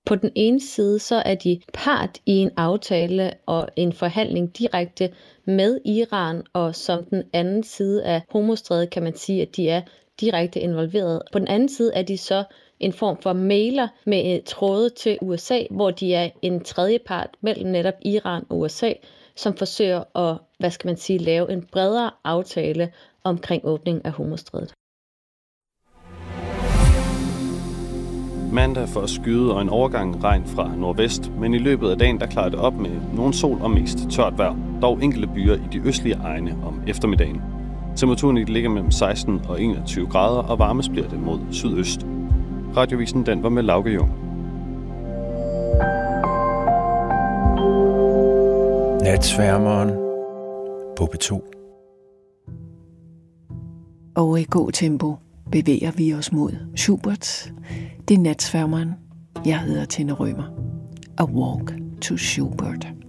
På den ene side, så er de part i en aftale og en forhandling direkte med Iran, og som den anden side af Hormuzstrædet kan man sige, at de er direkte involveret. På den anden side er de så en form for mailer med tråde til USA, hvor de er en tredje part mellem netop Iran og USA, som forsøger at, lave en bredere aftale omkring åbningen af Hormuzstrædet. Mandag for at skyde og en overgang regn fra nordvest, men i løbet af dagen der klarer det op med nogen sol og mest tørt vejr, dog enkelte byer i de østlige egne om eftermiddagen. Temperaturen ligger mellem 16 og 21 grader, og varmest bliver det mod sydøst. Radiovisen den var med Lauke Jung. Natsværmeren på P2. Og i god tempo bevæger vi os mod Schubert. Det er Natsværmeren. Jeg hedder Tine Rømer. A Walk to Schubert.